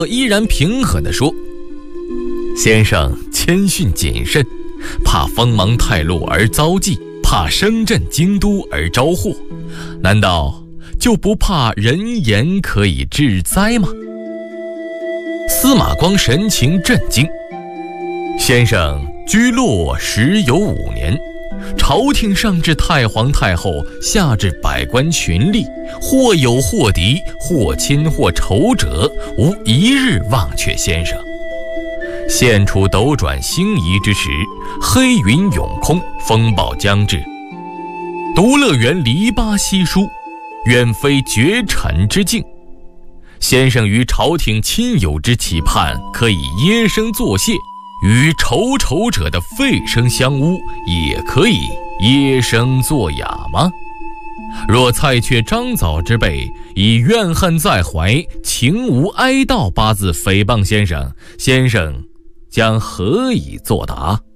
依然平和地说：先生谦逊谨慎，怕锋芒太露而遭忌，怕声震京都而招祸，难道就不怕人言可以致灾吗？司马光神情震惊：先生居洛时有5年，朝廷上至太皇太后，下至百官群吏，或友或敌，或亲或仇者，无一日忘却先生。现处斗转星移之时，黑云涌空，风暴将至，独乐园篱笆稀疏，远非绝尘之境。先生于朝廷亲友之期盼，可以耶声作谢；与仇者的吠声相污，也可以耶声作哑吗？若蔡确、张藻之辈以怨恨在怀，情无哀悼8字诽谤先生，先生将何以作答？